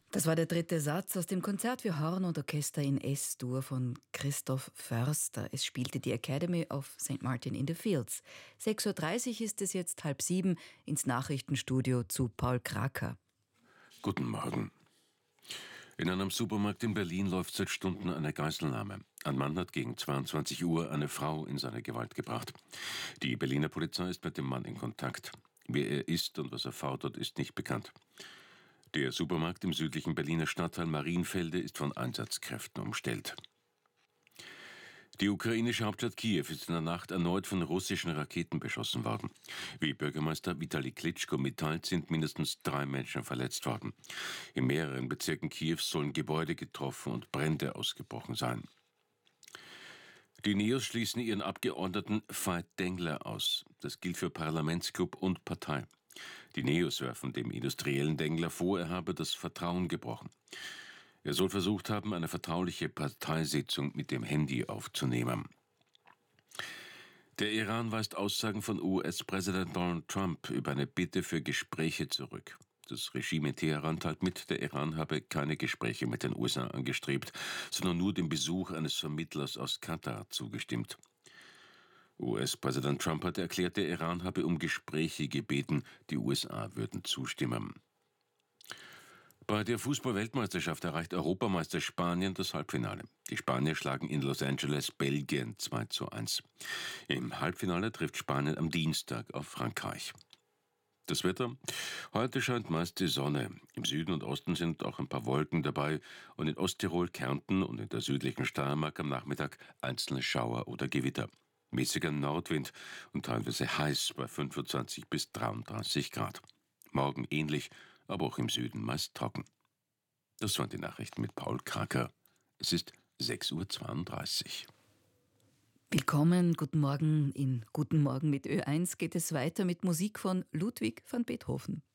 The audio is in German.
Das war der dritte Satz aus dem Konzert für Horn und Orchester in S-Dur von Christoph Förster. Es spielte die Academy of St. Martin in the Fields. 6:30 Uhr ist es jetzt, 6:30 ins Nachrichtenstudio zu Paul Kraker. Guten Morgen. In einem Supermarkt in Berlin läuft seit Stunden eine Geiselnahme. Ein Mann hat gegen 22 Uhr eine Frau in seine Gewalt gebracht. Die Berliner Polizei ist mit dem Mann in Kontakt. Wer er ist und was er fordert, ist nicht bekannt. Der Supermarkt im südlichen Berliner Stadtteil Marienfelde ist von Einsatzkräften umstellt. Die ukrainische Hauptstadt Kiew ist in der Nacht erneut von russischen Raketen beschossen worden. Wie Bürgermeister Vitali Klitschko mitteilt, sind mindestens 3 Menschen verletzt worden. In mehreren Bezirken Kiews sollen Gebäude getroffen und Brände ausgebrochen sein. Die Neos schließen ihren Abgeordneten Veit Dengler aus. Das gilt für Parlamentsclub und Partei. Die Neos werfen dem industriellen Dengler vor, er habe das Vertrauen gebrochen. Er soll versucht haben, eine vertrauliche Parteisitzung mit dem Handy aufzunehmen. Der Iran weist Aussagen von US-Präsident Donald Trump über eine Bitte für Gespräche zurück. Das Regime in Teheran teilt mit, der Iran habe keine Gespräche mit den USA angestrebt, sondern nur dem Besuch eines Vermittlers aus Katar zugestimmt. US-Präsident Trump hatte erklärt, der Iran habe um Gespräche gebeten, die USA würden zustimmen. Bei der Fußball-Weltmeisterschaft erreicht Europameister Spanien das Halbfinale. Die Spanier schlagen in Los Angeles Belgien 2:1. Im Halbfinale trifft Spanien am Dienstag auf Frankreich. Das Wetter? Heute scheint meist die Sonne. Im Süden und Osten sind auch ein paar Wolken dabei und in Osttirol, Kärnten und in der südlichen Steiermark am Nachmittag einzelne Schauer oder Gewitter. Mäßiger Nordwind und teilweise heiß bei 25 bis 33 Grad. Morgen ähnlich, aber auch im Süden meist trocken. Das waren die Nachrichten mit Paul Kraker. Es ist 6:32 Uhr. Willkommen, guten Morgen. In Guten Morgen mit Ö1 geht es weiter mit Musik von Ludwig van Beethoven.